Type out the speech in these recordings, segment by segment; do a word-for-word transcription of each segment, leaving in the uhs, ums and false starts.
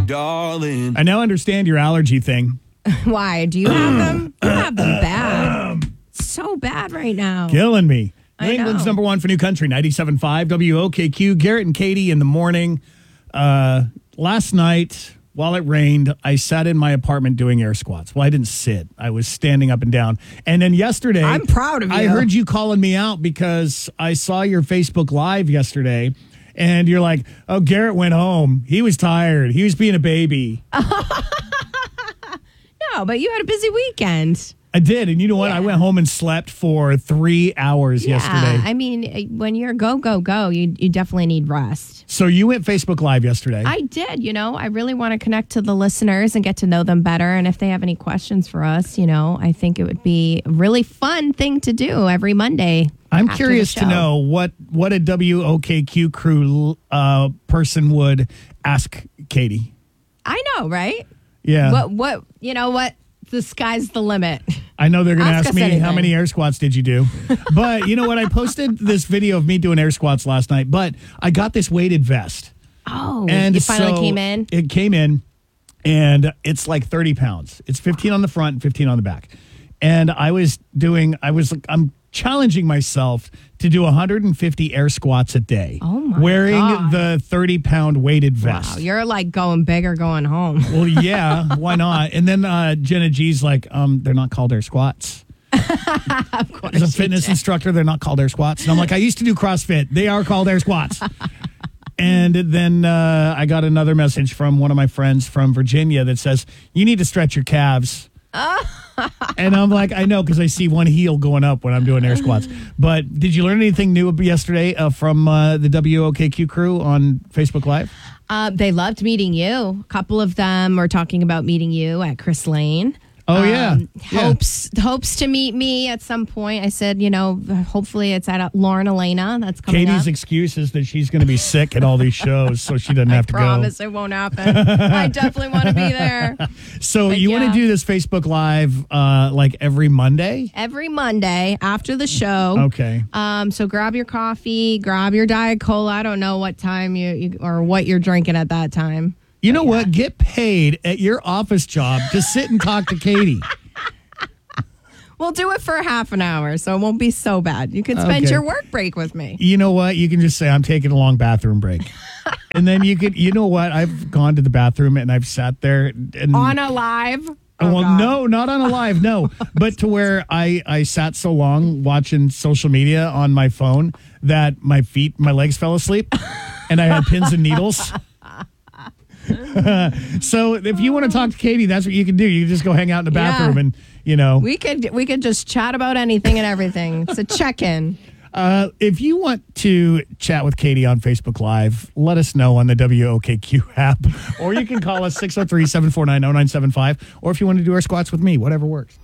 darling. I now understand your allergy thing. Why? Do you have them? You have them bad. So bad right now. Killing me. I New England's know. number one for New Country, ninety-seven point five W O K Q. Garrett and Katie in the morning. Uh, last night, while it rained, I sat in my apartment doing air squats. Well, I didn't sit. I was standing up and down. And then yesterday, I'm proud of you. I heard you calling me out because I saw your Facebook Live yesterday. And you're like, oh, Garrett went home. He was tired. He was being a baby. No, but you had a busy weekend. I did. And you know what? Yeah. I went home and slept for three hours Yeah, yesterday. I mean, when you're go, go, go, you, you definitely need rest. So you went Facebook Live yesterday. I did, you know, I really want to connect to the listeners and get to know them better. And if they have any questions for us, you know, I think it would be a really fun thing to do every Monday. I'm after curious the to show. know what, what a W O K Q crew uh, person would ask Katie. I know, right? Yeah. What, what, you know what? The sky's the limit. I know they're going to Ask ask us me, anything. how many air squats did you do? But you know what? I posted this video of me doing air squats last night, but I got this weighted vest. Oh, And you finally so came in? It came in, and it's like thirty pounds. It's fifteen on the front and fifteen on the back. And I was doing, I was, I'm challenging myself to do one hundred fifty air squats a day. Oh, my wearing God. the thirty pound weighted vest. Wow, you're like going big or going home. Well, yeah, why not? And then uh, Jenna G's like, um, they're not called air squats. Of course. As a you fitness did. instructor, they're not called air squats. And I'm like, I used to do CrossFit. They are called air squats. And then uh, I got another message from one of my friends from Virginia that says, you need to stretch your calves. And I'm like, I know, because I see one heel going up when I'm doing air squats. But did you learn anything new yesterday uh, from uh, the W O K Q crew on Facebook Live? Uh, they loved meeting you. A couple of them were talking about meeting you at Chris Lane. Oh, yeah. Um, Yeah. hopes hopes to meet me at some point. I said, you know, hopefully it's at Lauren Elena. That's coming Katie's up. excuse is that she's going to be sick at all these shows, so she doesn't have to Promise it won't happen. I definitely want to be there. go. So But you want yeah. to do this Facebook Live uh, like every Monday? Every Monday after the show. Okay. Um, so grab your coffee, grab your Diet Cola. I don't know what time you, you or what you're drinking at that time. You know what? Get paid at your office job to sit and talk to Katie. We'll do it for half an hour, so it won't be so bad. You can spend Okay. your work break with me. You know what? You can just say, I'm taking a long bathroom break. And then you could, you know what? I've gone to the bathroom and I've sat there. And, On a live? Oh, well, God. no, not on a live, no. But to where I, I sat so long watching social media on my phone that my feet, my legs fell asleep and I had pins and needles. So if you want to talk to Katie, that's what you can do. You can just go hang out in the Yeah. bathroom and, you know. We could we could just chat about anything and everything. It's a check-in. Uh, if you want to chat with Katie on Facebook Live, let us know on the W O K Q app. Or you can call us six oh three, seven four nine, oh nine seven five. Or if you want to do our squats with me, whatever works.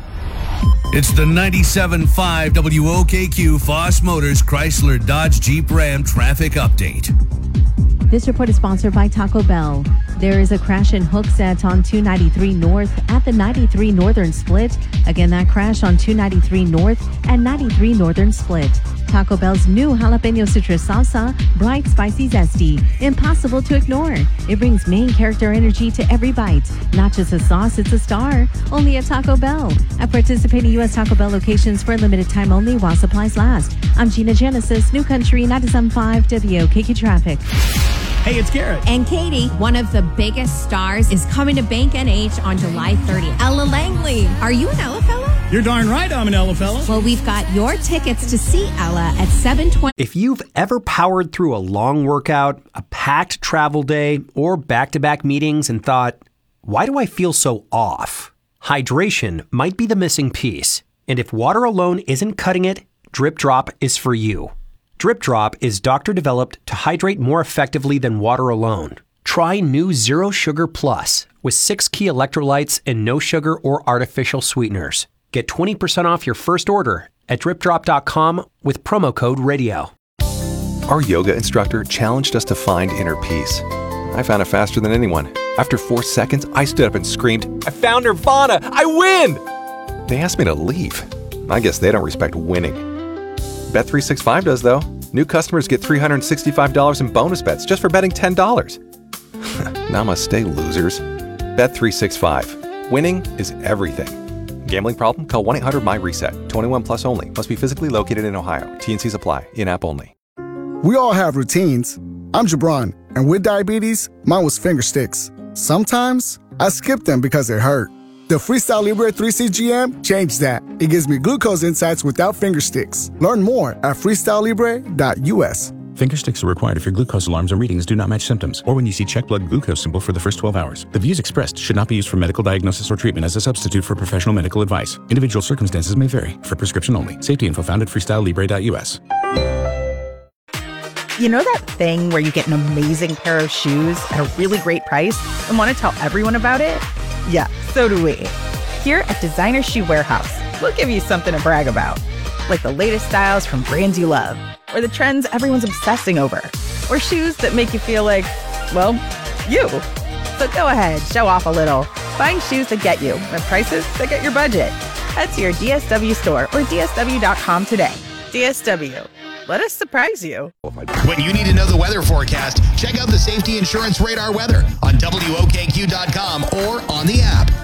It's the ninety-seven point five W O K Q Foss Motors Chrysler Dodge Jeep Ram traffic update. This report is sponsored by Taco Bell. There is a crash in Hooksett on two ninety-three North at the ninety-three Northern Split. Again, that crash on two ninety-three North and ninety-three Northern Split. Taco Bell's new jalapeno citrus salsa, bright, spicy, zesty, impossible to ignore. It brings main character energy to every bite. Not just a sauce, it's a star. Only at Taco Bell. At participating U S Taco Bell locations for a limited time only while supplies last. I'm Gina Genesis, New Country ninety-seven point five W O K Q Traffic. Hey, it's Garrett. And Katie, one of the biggest stars, is coming to Bank N H on July thirtieth. Ella Langley. Are you an Ella fella? You're darn right I'm an Ella fella. Well, we've got your tickets to see Ella at seven twenty. If you've ever powered through a long workout, a packed travel day, or back-to-back meetings and thought, why do I feel so off? Hydration might be the missing piece. And if water alone isn't cutting it, Drip Drop is for you. Drip Drop is doctor-developed to hydrate more effectively than water alone. Try new Zero Sugar Plus with six key electrolytes and no sugar or artificial sweeteners. Get twenty percent off your first order at drip drop dot com with promo code radio. Our yoga instructor challenged us to find inner peace. I found it faster than anyone. After four seconds, I stood up and screamed, I found Nirvana! I win! They asked me to leave. I guess they don't respect winning. Bet three sixty-five does, though. New customers get three hundred sixty-five dollars in bonus bets just for betting ten dollars. Namaste, losers. Bet three sixty-five. Winning is everything. Gambling problem? Call one eight hundred my reset. twenty-one plus only. Must be physically located in Ohio. T and Cs apply. In-app only. We all have routines. I'm Jabron, and with diabetes, mine was finger sticks. Sometimes I skip them because it hurt. The Freestyle Libre three C G M changed that. It gives me glucose insights without finger sticks. Learn more at freestyle libre dot U S. Finger sticks are required if your glucose alarms or readings do not match symptoms, or when you see check blood glucose symbol for the first twelve hours. The views expressed should not be used for medical diagnosis or treatment as a substitute for professional medical advice. Individual circumstances may vary. For prescription only. Safety info found at freestyle libre dot U S. You know that thing where you get an amazing pair of shoes at a really great price and want to tell everyone about it? Yeah, so do we. Here at Designer Shoe Warehouse, we'll give you something to brag about. Like the latest styles from brands you love, or the trends everyone's obsessing over, or shoes that make you feel like, well, you. So go ahead, show off a little. Find shoes that get you at prices that get your budget. Head to your D S W store or D S W dot com today. D S W. Let us surprise you. When you need to know the weather forecast, check out the Safety Insurance Radar weather on W O K Q dot com or on the app.